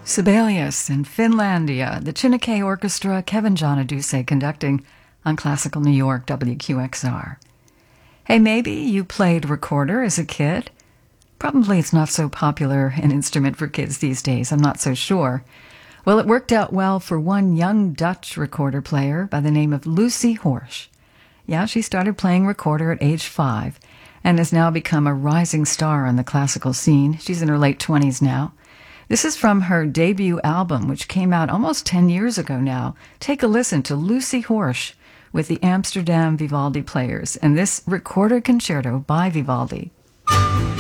Sibelius in Finlandia, the Chineke Orchestra, Kevin John Aduse conducting on Classical New York WQXR. Hey, maybe you played recorder as a kid? Probably it's not so popular an instrument for kids these days, I'm not so sure. Well, it worked out well for one young Dutch recorder player by the name of Lucy Horsch. Yeah, she started playing recorder at age 5 and has now become a rising star on the classical scene. She's in her late 20s now. This is from her debut album, which came out almost 10 years ago now. Take a listen to Lucy Horsch with the Amsterdam Vivaldi Players and this recorder concerto by Vivaldi.